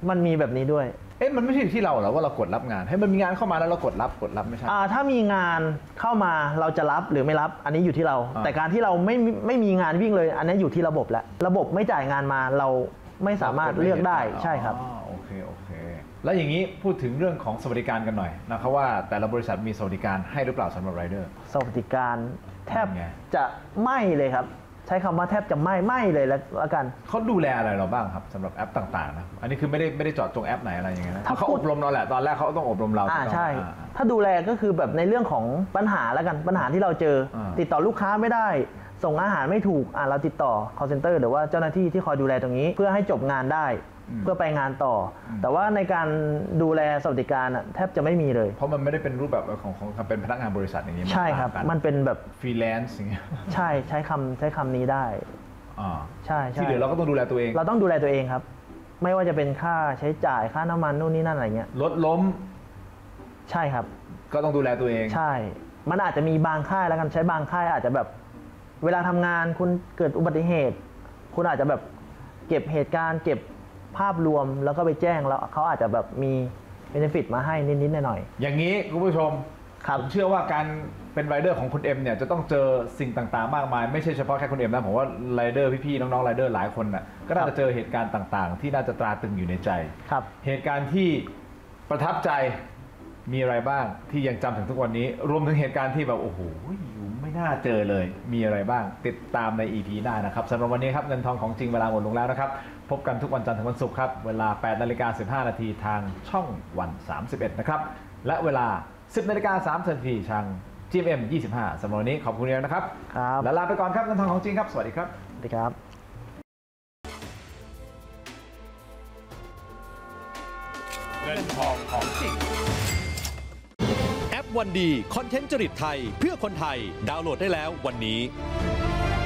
มันมีแบบนี้ด้วยมันไม่ใช่ที่เราเหรอว่าเรากดรับงานให้มันมีงานเข้ามาแล้วเรากดรับไม่ใช่ถ้ามีงานเข้ามาเราจะรับหรือไม่รับอันนี้อยู่ที่เราแต่การที่เราไม่มีงานวิ่งเลยอันนี้อยู่ที่ระบบแล้วระบบไม่จ่ายงานมาเราไม่สามารถเลือกได้ใช่ครับโอเคแล้วอย่างนี้พูดถึงเรื่องของสวัสดิการกันหน่อยนะครับว่าแต่ละบริษัทมีสวัสดิการให้หรือเปล่าสำหรับไรเดอร์สวัสดิการแทบจะไม่เลยครับใช้คำว่าแทบจะไม่เลยแล้วกันเขาดูแลอะไรเราบ้างครับสำหรับแอปต่างๆนะอันนี้คือไม่ได้เจาะจงแอปไหนอะไรอย่างเงี้ยนะเขาอบรมเราแหละตอนแรกเขาต้องอบรมเราใช่ถ้าดูแลก็คือแบบในเรื่องของปัญหาแล้วกันปัญหาที่เราเจอติดต่อลูกค้าไม่ได้ส่งอาหารไม่ถูกเราติดต่อ call center หรือว่าเจ้าหน้าที่ที่คอยดูแลตรงนี้เพื่อให้จบงานได้เพื่อไปงานต่อแต่ว่าในการดูแลสวัสดิการแทบจะไม่มีเลยเพราะมันไม่ได้เป็นรูปแบบของเป็นพนักงานบริษัทอย่างนี้ใช่ครับมันเป็นแบบฟรีแลนซ์อย่างเงี้ยใช่ใช้คำนี้ได้ใช่ที่เหลือเราก็ต้องดูแลตัวเองเราต้องดูแลตัวเองครับไม่ว่าจะเป็นค่าใช้จ่ายค่าน้ำมันนู่นนี่นั่นอะไรเงี้ยรถล้มใช่ครับก็ต้องดูแลตัวเองใช่มันอาจจะมีบางค่ายแล้วกันใช้บางค่ายอาจจะแบบเวลาทำงานคุณเกิดอุบัติเหตุคุณอาจจะแบบเก็บเหตุการณ์เก็บภาพรวมแล้วก็ไปแจ้งแล้วเขาอาจจะแบบมีเบนฟิตมาให้นิดๆหน่อยๆอย่างนี้คุณผู้ชมผมเชื่อว่าการเป็นไรเดอร์ของคุณเอ็มเนี่ยจะต้องเจอสิ่งต่างๆมากมายไม่ใช่เฉพาะแค่คุณเอ็มนะผมว่าไรเดอร์พี่ๆน้องๆไรเดอร์หลายคนน่ะก็น่าจะเจอเหตุการณ์ต่างๆที่น่าจะตราตรึงอยู่ในใจเหตุการณ์ที่ประทับใจมีอะไรบ้างที่ยังจำถึงทุกวันนี้รวมถึงเหตุการณ์ที่แบบโอ้โหไม่น่าเจอเลยมีอะไรบ้างติดตามใน EP หน้านะครับสำหรับวันนี้ครับเงินทองของจริงเวลาหมดลงแล้วนะครับพบกันทุกวันจันทร์ถึงวันศุกร์ครับเวลา 8:15 น.ทางช่องวัน31นะครับและเวลา 10:30 น.ทาง GMM 25สำหรับวันนี้ขอบคุณนะครับและลาไปก่อนครับเงินทองของจริงครับสวัสดีครับสวัสดีครับเงินทองของจริงแอปวันดีคอนเทนต์จริตไทยเพื่อคนไทยดาวน์โหลดได้แล้ววันนี้